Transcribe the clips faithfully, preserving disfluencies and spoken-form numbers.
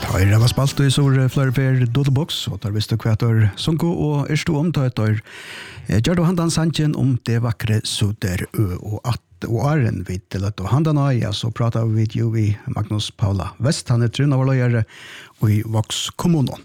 Høyre var spalt i sår flere fer Doodlebox, og der visste kvætter Sonko og Ersto om tøyter. Gjør du handan sannsyn om det vakre Soter Ø og at og Aren vid til at handan ja, så prater vi jo i Magnus Paula West, han er trunn av løyere og i Vox kommunen.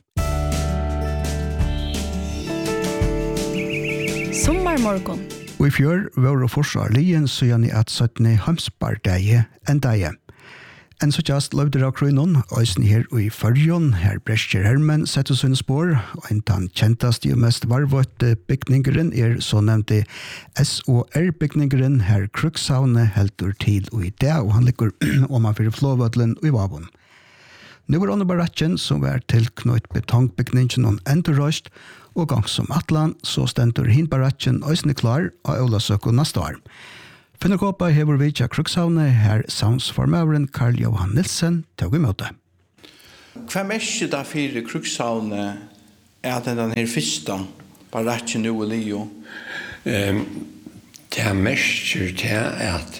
Sommarmorgon. Og i fjør var det forsvar lien så gjerne at syttende Hamsbardeie enda igjen. En så just løvder av krøynen, øysen her og i førjon, her brester Hermen setter sin spår, og en tann kjentast jo mest varvått bygningeren er så nevnte S O R-bygningeren, her Krukshavne heldur til og i det, og han ligger om han fyrir flåvødlen og i Vavon. Nå var under baratjen som var tilknøyt betongbygningen og endurrøst, og gang som atlan, så stendur hin baratjen øysen klar av Olasøk og neste år. Finner kåpa hever vi til Krukshavne, her soundsformøveren Karl Johan Nilsen tog i møte. Hva mest da fire Krukshavne er den her første baratjen nå i Lio? Um, det er mest til at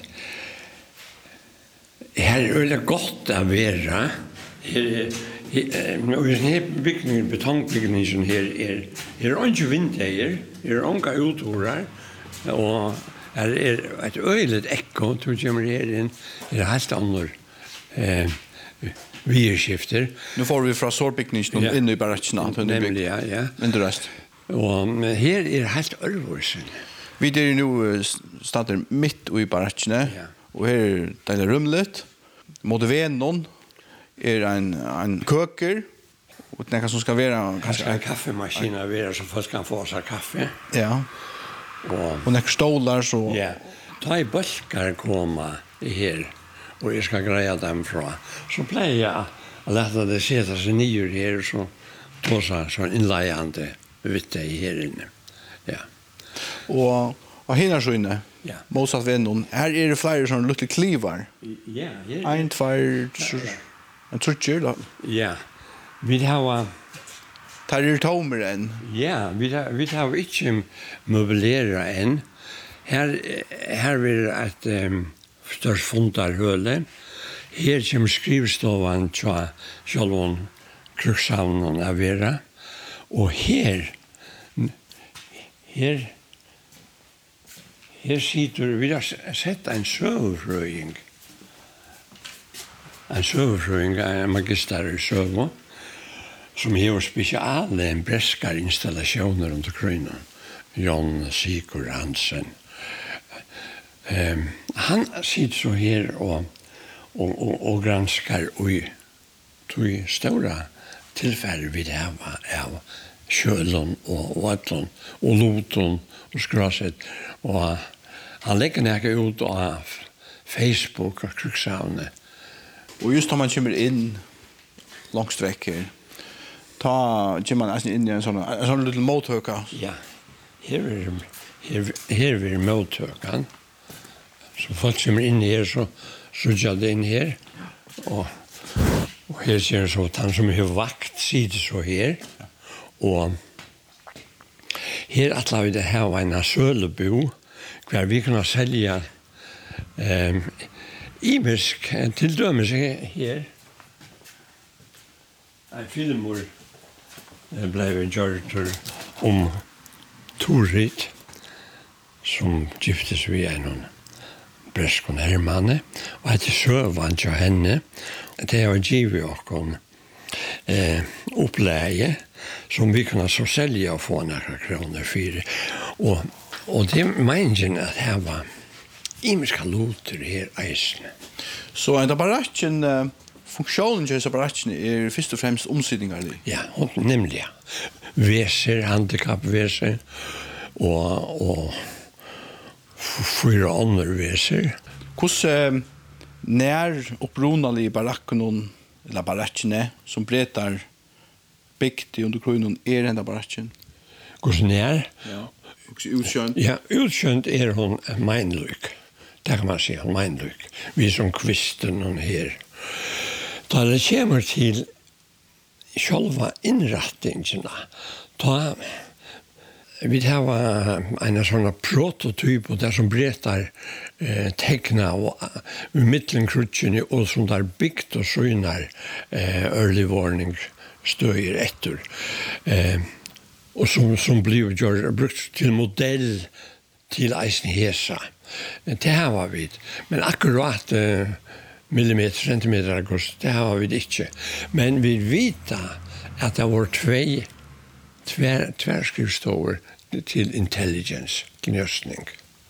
her er det godt å være. Her er Her bygningen, betongbygningen her er her er ikke vinter, her er ikke utårer, og her er et øyelig ekko, tror jeg kommer her inn, her er helt andre eh, virskifter. Nå får vi fra sårbygningen ja. Inn i baratsjene. Nemlig, ja, ja. Men det rest. Og her er helt ørvorsen. Vi er nå stadig midt i baratsjene, ja. Og her er det rumlet, mot venen, er en, en køker, og det som skal være... Kanskje en kaffemaskin å være, så folk kan få seg kaffe. Ja. Og, og nekker stolar, så... Ja. Da er bølger komme her, og jeg skal greie dem fra. Så pleier jeg å lette det sette seg nye her, så ta seg sånn innleiende vitte her inne. Ja. Og, og her er så inne, ja. Motsatt vennen, her er det flere sånne lutte kliver. Ja, her. Ein, tvær, en trutcher, da. Ja. Vi har... Tar er tomer enn? Ja, vi har, vi har ikke møbleret enn. Her, her er et um, størst fundarhøle. Her kommer skrivstoven til Kjølvån Krukshavnen av vera. Og her, her, her sitter, vi har sett en søvrøying. En søvrøying, en magister i søvå. Som har spesiale breskar installasjoner under krøynen. Jon Sigur Hansen. Um, han sitter så her og, og, og, og granskar og tog stora tilfelle vi det var av kjølen og vatten og loten og skrasset. Og han legger nægge ut av Facebook og Krukshavne. Og just når man kommer inn langt vekk her, ta kommer man inn i en sånn, en sånn liten mottøka. Ja, her er, her, her er mottøkan. Så folk kommer inn her, så sørger det inn her. Og, og her ser så at han som har vakt sitter så her. Og her atler vi det her var en sølebo, hver vi kunne selge um, imisk til dømes her. En filmor det blev gjort om Torit som giftes vi en breskon Hermanne og etter søvann til henne det har givet oss eh, oppleie som vi kunne så selge og få noen kroner for og, og det mener at her var imiska loter her eisene. Så en av barakken funksjonen til separatjen er først og fremst omsidninger? Ja, nemlig. Ja. Veser, handikappveser, og, og fyra andre veser. Hvordan nær opprunalige barakken, eller barakkene, som bretar bygd under krøynen, er enda barakken? Hvordan nær? Ja. Utkjønt? Ja, utkjønt er hun meinløk. Det kan man si, hun meinløk. Vi som kvisten hun her. Da det kommer til selva innrettingene, da vi har en sån prototyp och där som berättar eh, teckna och uh, mittenkrutchen och som där byggt och synar eh, early warning stöjer efter. Eh, och som, som blev gör, brukt till modell till eisen hesa. Det här var vi. Men akkurat eh, millimeter, centimeter august, det här var vi inte. Men vi vet att det var två tvär, tvärskrivstovor till intelligence, gnöstning.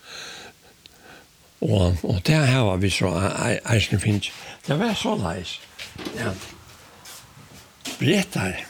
Och, och det här var vi så, eisen finns. Det var så lejs. Ja. Berättar.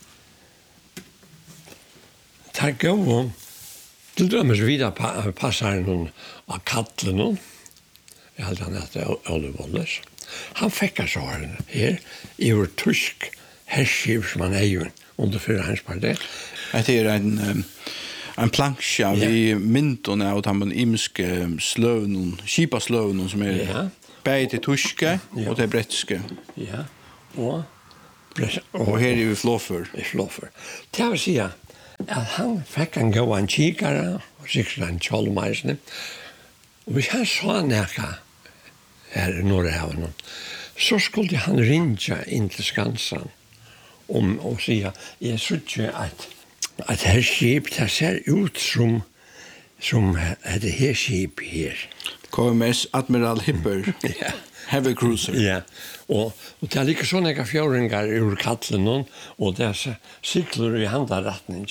Tack gå. Till dömes vidare pa, passar någon av kattlen någon. Jag hade han att Olivollers. Han fick så här här i vår tysk härschiv som han är ju under förra hans parti. Det är en en planksja vi myntorna och han imske slövn, skipaslövn som är ja. Bäj till tyska ja. Och till bretska. Ja. Och och, och här är vi flåför. I flåför. Det vill säga att han fick en gå en kikare och sikkert en kjolmeisne. Och hvis han sa näka här i norra av honom, så skulle han ringa in till Skansen om och säga, jag tror att att här skip det ser ut som som det här skip här. K M S Admiral Hipper. Ja. Heavy cruiser. Ja. Och och det är lika såna några fjärringar ur kattlen någon och det är cyklar i handarättning.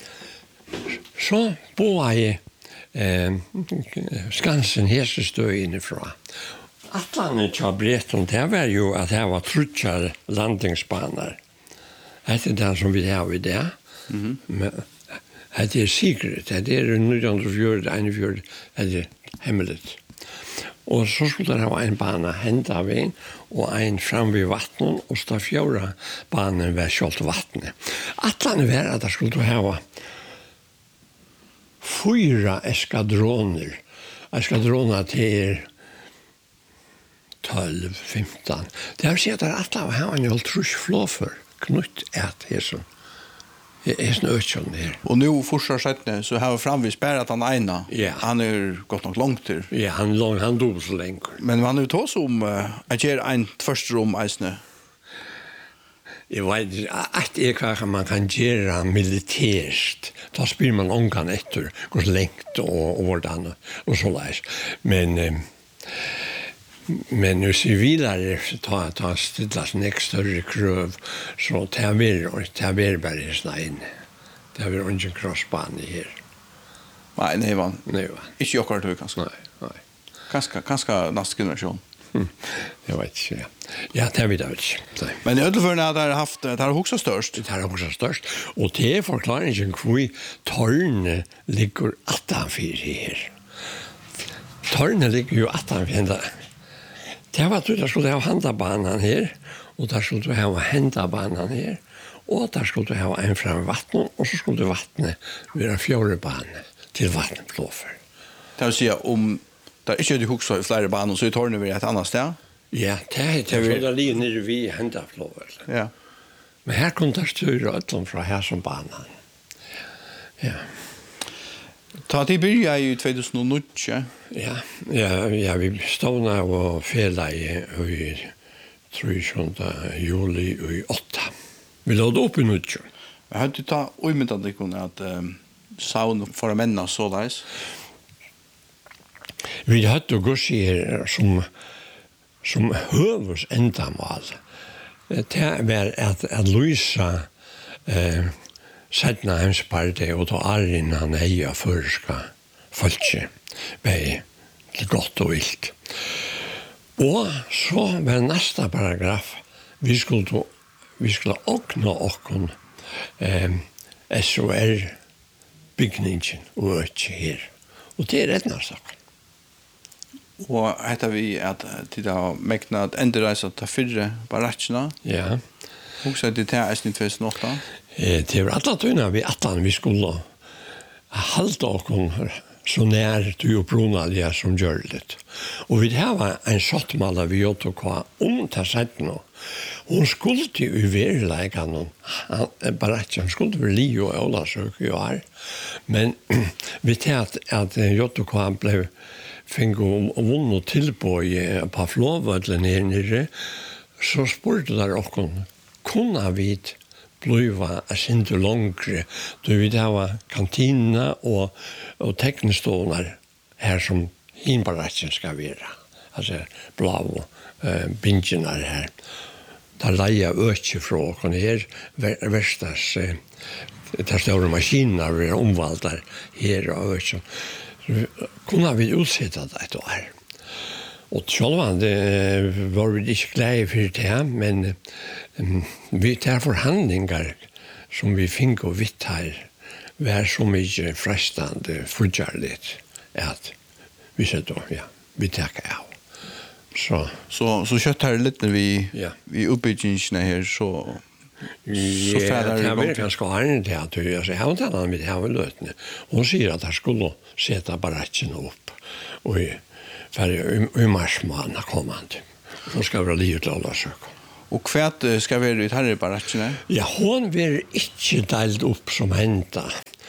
Så på jag eh Skansen hesestö inifrån. Atlanten har Breton det var ju att det var trutchar landningsbanor. Det är det som vi har i det. Mhm. Men det är secret, det är nittonhundrafjorton, einogfjorton, det är hemligt. Och så skulle det ha en bana hända av en och en fram vid vattnet och stå fjorda banan vid kjolt vattnet. Atlanten var att det skulle ha fyra eskadroner. Eskadroner till tolv, femton. Det har sett att alla har en ultrus flåför knutt ett hesson. Det är snötjon där. Och nu första sättet så har framvis bara att han ena. Ja. Han är gått nog långt där. Ja, han lång han dog så länge. Men man nu tar om uh, att göra en första rum isne. Jag vet att det kan man kan göra militärt. Då spelar man ångan efter går längt och och vardan och så läs. Men eh, men nu civilare ta ta stillas nästa större kröv så tar vi och tar vi bara snäin. Det har vi ungen crossbane här. Nej, nej va. Nej va. Inte jag kan kanske. Nej, nej. Kanske kanske nästa generation. Mm. Jag vet inte. Ja, det vet jag inte. Men i ödelförna har det haft det har också störst. Det har också störst. Och det är förklaringen hur tornet ligger attanfyr här. Tornet ligger ju attanfyr. Det var att där skulle ha handabanan här och där skulle du ha händabanan här och där skulle du ha en fram vatten och så skulle vattnet vara fjärrbana till vattenplåfer. Det vill säga om där inte du huxar i flera banor så är tornet vid ett annat ställe. Ja, det är det. Så där ligger nere vid händaplåfer. Ja. Men här kunde det styra utom från här som banan. Ja. Ta till börja i tjugonio. Ja, ja, ja, vi stod och fälla i, i trettionde juli i åtta. Vi låg upp i nuttjo. Jag hade ju ta omyndat ikon att um, saun för männa så läs. Vi hade gossi som som hövers ändamål. Det var att att lysa eh sättna hans parti och ta arren han eja förska folket med till gott och vilt. Och så var nästa paragraf vi skulle vi skulle åkna okon eh S O R byggningen och här. Och det är rätt nästa. Och heter vi att till att mäkna att ändra ta fyrre baratsna. Ja. Och så det är S tjugohundraåtta. Eh det var alla tunna vi attan vi skulle halta okon så när du och Brunalia som gör det. Och vi har en sattmala vi åt och om ta sätt nå. Hon skulle ju i verkligheten, bara att hon skulle bli Leo och Ola så ju är. Men vi tar att, att J K blev fick och vunnit tillbå på Flåvödlen här nere, så spurte där också, kunna vi bliva a sindu långre, då vi där var kantina och, och teknistånar här som hinbaratjen ska vara. Alltså blå uh, bingenar här. Där leia ökje från och här värstas uh, där stora maskiner vi omvaltar här och ökje. Kunna vi utsätta det då här. Och självande var vi inte glada för det, men um, vi tar förhandlingar som vi fick och vitt här var så mycket frestande förkärligt att vi sa då, ja, vi tackar av. Så, så, så kött här lite när vi, ja. vi uppbyggningarna här så så färdar det igång. Ja, ganska harden till att jag säger, jag har inte annan med det här med lötene. Hon säger att jag skulle sätta baracken upp och för i mars månad kommande. Hon ska vara livet till alla söka. Och kvärt ska vi ut här i baracken? Ja, hon vill inte delt upp som hända.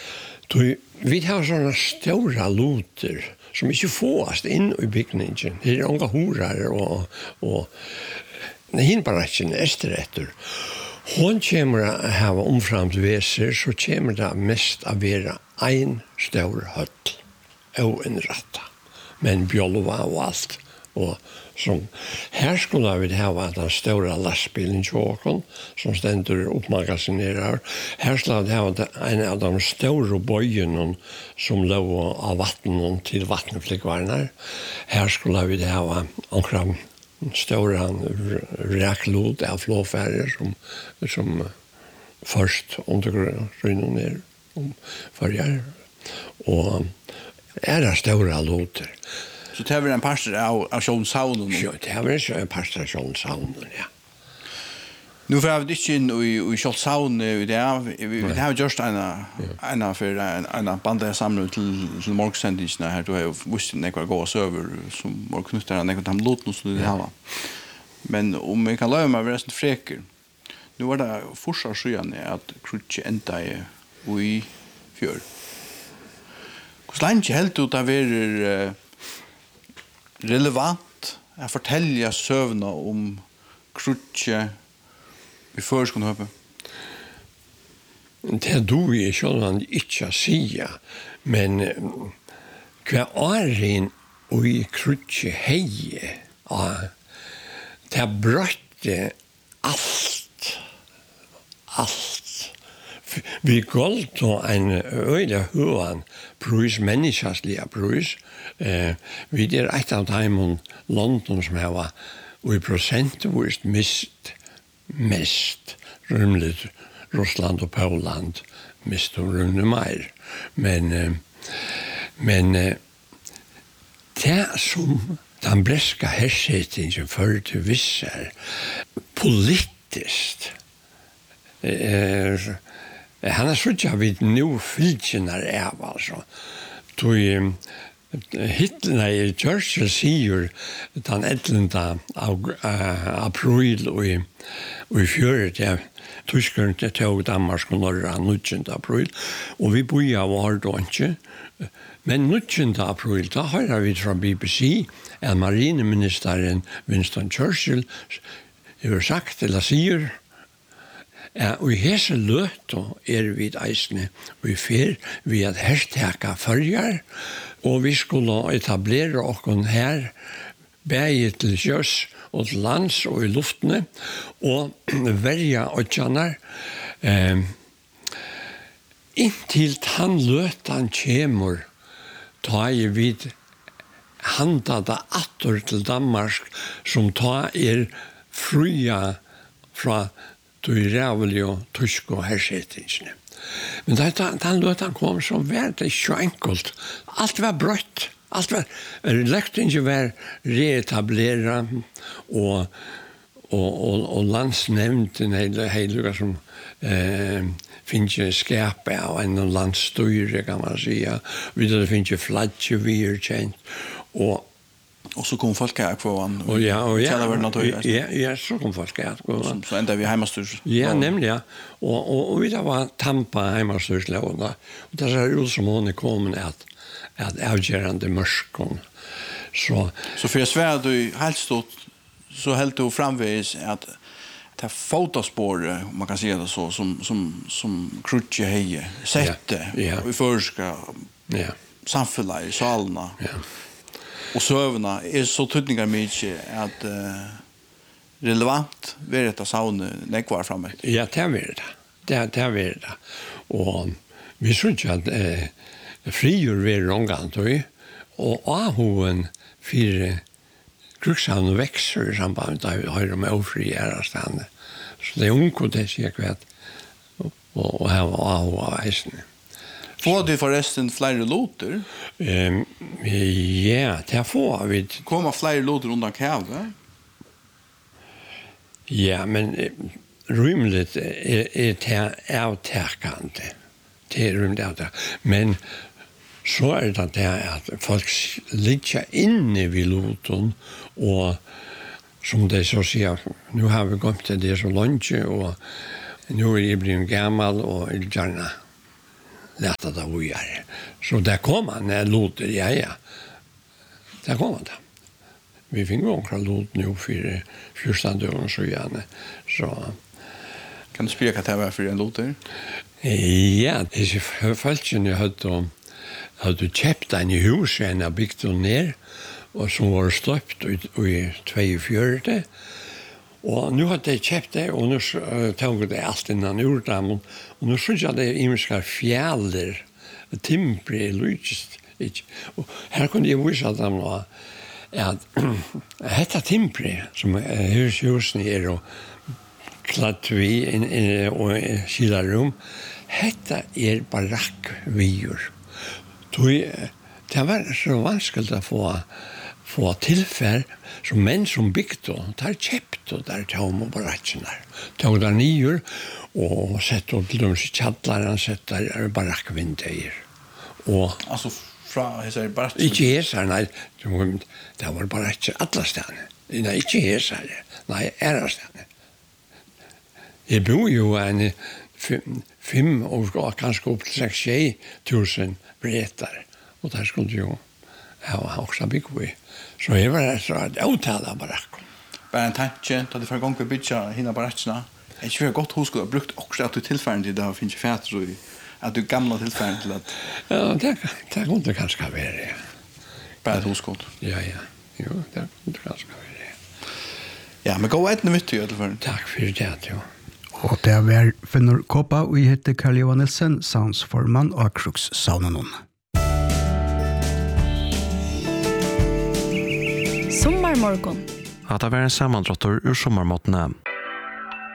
Vi har sådana stora loter som inte fås in i byggningen. Det är unga horar och, och hinbaracken är efterrätter. Hon kommer att ha omframt väser, så kommer det mest att vara en stor höll och en ratta. Men bjolva och allt. Och som, här skulle vi ha den stora lastbilen tjåkon som ständer uppmagasinerar. Här skulle vi ha en av de stora böjen som låg av vatten till vattenflickvarnar. Här skulle vi ha omkring stora räklod av flåfärger som, som först undergrunnar ner om färger. Och är det stora loter. Så det är en pastor av, av Sjonshavnen? Ja, det är en pastor av Sjonshavnen, ja. Nu får vi inte in i, i Sjonshavnen i det. Vi, vi har gjort en, en, för en, en bandare samling till, til morgensendisene her. Du har jo visst nekvar gå oss over som var knyttet av nekvar til låten som det har. Men om vi kan lave meg være sånn freker. Nu var det fortsatt skjønne at Krutje enda er i fjør. Hvordan lenge helt ut av er relevant att fortälja sövna om Krutje i förskolan? Det då är självan inte att säga, men hva är och i Krutje heje, ja, det brötte allt, allt. Vi galt och en öjliga huvan prus, människasliga prus. Eh, vi är ett av de London som har och i procentvis mist mest rymligt Ryssland och Poland mist de rymligt mer. Men, eh, men eh, det som den bräska härsättningen för till vissa politiskt eh, han har suttit vid nu fylkjenar av alltså. Då Hitler i Churchill säger den ellevte av april och i och i fjördet ja Tyskland det tog Danmark och Norge nittonde april och vi boja var då inte men nittonde april då har vi från B B C en marineministern Winston Churchill har sagt eller säger ja, og i hese løto er vi eisne, og i fer vi at hersteka følger, og vi skulle etablere okken her, bæge til sjøs og til lands og i luftene, og verja åtjanar, eh, inntil han løtan kjemur, ta i vid handa da atter til Danmark, som ta er fria fra du är rävlig och tysk och härsättningsne. Men det han låt han kom som värd det så enkelt. Allt var brött. Allt var elektringen var reetablerat och och och, och landsnämnden hela hela som eh finns ju skärpa och en landsstyre kan man säga. Vidare finns ju flagge vi är känt och Och så kom folk här kvar han. Och ja, och ja. Ja, ja, ja, så kom folk här kvar. Så ända vi hemmastur. Ja, nämligen. Och och och vi där var Tampa hemmasturslåda. Och där är ut som hon kommer att att avgörande mörskon. Så så för svär du helt stort så helt du framvis att ta fotospår man kan säga det så som som som krutche heje sätte ja. i förska ja samfälla i salna ja och sövna är så tydliga mycket att uh, relevant är detta sauna nekvar framme ja det är det det det är det och vi tror ju att eh, frigjør vi rångant og ahoen for krukshavn vekser i samband da vi har med ofri ærastande. Så det er unko det sier kvart og her var aho av eisene. Får du forresten flere loter? Um, ja, det får vi. Kommer flere loter undan kave? Ja, men rymligt er, er det avtakande. Det er rymligt avtakande. Men så er det det at folk ligger inne vid loten, og som de så sier, nu har vi gått til det så langt, og nu er jeg blitt gammel, og jeg gjerne lette det å gjøre. Så der kom han, når loter, ja, ja. Der kom han da. Vi fikk omkring lot nu for fjorten døgn, så gjerne. Så kan du spille hva det var for en loter? Ja, disse følgene hadde hadde kjøpt en i huset, en av bygd og ned, og som var støpt i tjueåtte. Og nå hadde jeg kjøpt det, og nå tog det alt innan urdamen, og nå synes jeg det er imenska fjaller, timbre, lydest. Og her kunne jeg vise at dem nå, at dette timbre, som hushusen er, og klatt vi inn, inn, og kilarum, dette er barakkvier. Det var så vanskelig å få, få tilfell som menn som bygde, der kjøpte der til om og barakken der. Tog der nye og sette til dem i kjalleren, sette der barakkvinduer. Og altså fra hese barakken? Ikke hese, nei. Det var barakker alle stedene. Nei, ikke hese, nei, ære stedene. Jeg bor jo en fem, fem og kanskje opp til seks tusen bretar, og der skulle jo ha også bygge i. Så jeg var så at jeg uttaler barakken. Bare en tanke, da du for gang vil bygge henne barakkene, jeg ikke vil godt huske å ha brukt også at du tilfæren til det har finnes fæter, at du gamle tilfæren til at... Ja, det, det kunne det kanskje være, ja. Bare et huskott? Ja, ja. Jo, det kunne det kanskje være, ja. Ja, men gå et nytt til tilfæren. Takk for det, jo. Og det er Finnur Kåpa, og jeg heter Karl Johan Nielsen, soundsformann og Krux-saunen. Sommarmorgon. At det var en sammandrottor ur sommarmåttene.